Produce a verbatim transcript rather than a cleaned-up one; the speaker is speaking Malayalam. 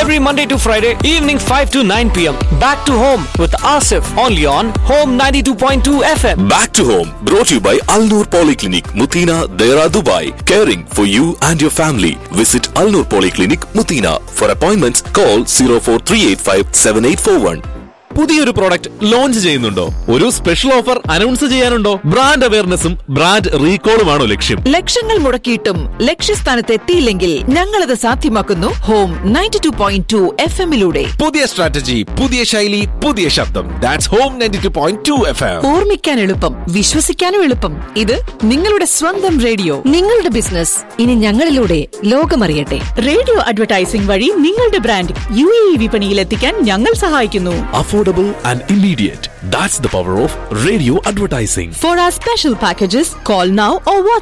every Monday to Friday, evening five to nine p.m. Back to Home with Asif, only on Home ninety-two point two F M. Back to Home, brought to you by Al Noor Polyclinic, Mutina, Dera, Dubai. Caring for you and your family. Visit Al Noor Polyclinic, Mutina. For appointments, call zero four three eight five seven eight four one. പുതിയൊരു പ്രോഡക്റ്റ് ലോഞ്ച് ചെയ്യുന്നുണ്ടോ? ഒരു special offer announce ചെയ്യാനുണ്ടോ? Brand അവയർനെസ്സും brand റീകോളുമാണോ ലക്ഷ്യം? ലക്ഷങ്ങൾ മുടക്കിയിട്ടും ലക്ഷ്യസ്ഥാനത്ത് എത്തിയില്ലെങ്കിൽ ഞങ്ങളത് സാധ്യമാക്കുന്നു home ninety two point two F എമ്മിലൂടെ. പുതിയ സ്ട്രാറ്റജി, പുതിയ ശൈലി, പുതിയ ശബ്ദം. That's home ninety two point two F M. ഓർമ്മിക്കാൻ എളുപ്പം, വിശ്വസിക്കാനും എളുപ്പം. ഇത് നിങ്ങളുടെ സ്വന്തം റേഡിയോ. നിങ്ങളുടെ ബിസിനസ് ഇനി ഞങ്ങളിലൂടെ ലോകമറിയട്ടെ. റേഡിയോ അഡ്വർടൈസിംഗ് വഴി നിങ്ങളുടെ ബ്രാൻഡ് യു എ ഇ വിപണിയിൽ എത്തിക്കാൻ ഞങ്ങൾ സഹായിക്കുന്നു. Affordable and immediate. That's the power of radio advertising. For our special packages, call now or WhatsApp